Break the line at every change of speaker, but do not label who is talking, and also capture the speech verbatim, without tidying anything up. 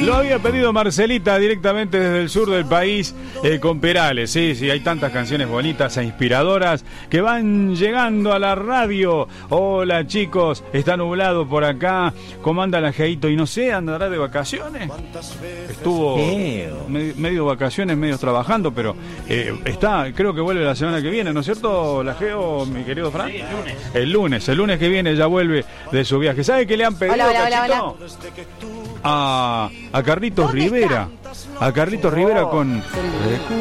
Lo había pedido Marcelita directamente desde el sur del país, eh, con Perales. Sí, sí, hay tantas canciones bonitas e inspiradoras que van llegando a la radio. Hola chicos, está nublado por acá. ¿Cómo anda la Geito? Y no sé, ¿andará de vacaciones? Estuvo me, medio vacaciones, medio trabajando, pero eh, está, creo que vuelve la semana que viene, ¿no es cierto, la Geo, mi querido Fran?
Sí, el lunes.
El lunes, el lunes que viene ya vuelve de su viaje. ¿Sabe qué le han pedido,
Hola, hola, hola,
Cachito?
hola.
A, a Carlitos
¿Dónde
Rivera. A Carlitos
Oh,
Rivera con...
qué lindo.